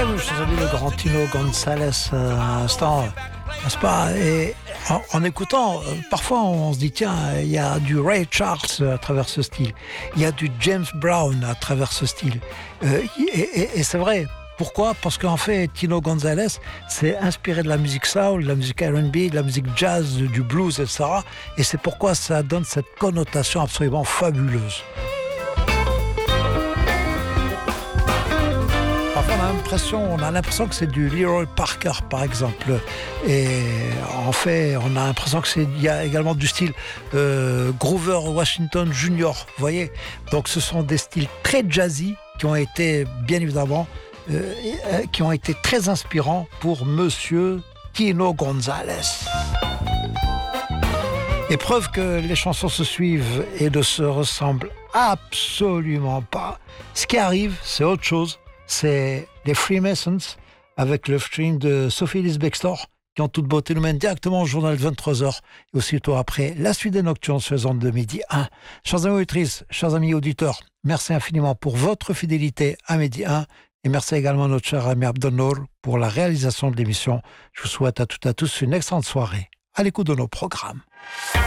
entendu, chers amis, le grand Tino Gonzalez à l'instant, n'est-ce pas? Et en écoutant, parfois on se dit, tiens, il y a du Ray Charles à travers ce style, il y a du James Brown à travers ce style. Et c'est vrai. Pourquoi? Parce qu'en fait, Tino Gonzalez s'est inspiré de la musique soul, de la musique R&B, de la musique jazz, du blues, etc. Et c'est pourquoi ça donne cette connotation absolument fabuleuse. Parfois, on a l'impression que c'est du Leroy Parker, par exemple. Et en fait, on a l'impression qu'il y a également du style Grover Washington Jr., vous voyez? Donc, ce sont des styles très jazzy qui ont été, bien évidemment, qui ont été très inspirants pour Monsieur Tino Gonzalez. Et preuve que les chansons se suivent et ne se ressemblent absolument pas. Ce qui arrive, c'est autre chose. C'est les Freemasons avec le featuring de Sophie Ellis Bextor qui en toute beauté nous mène directement au journal de 23h et aussitôt après la suite des Nocturnes sur les ondes de midi 1. Chers amis auditrices, chers amis auditeurs, merci infiniment pour votre fidélité à midi 1 et merci également à notre cher ami Abdelnour pour la réalisation de l'émission. Je vous souhaite à toutes et à tous une excellente soirée à l'écoute de nos programmes.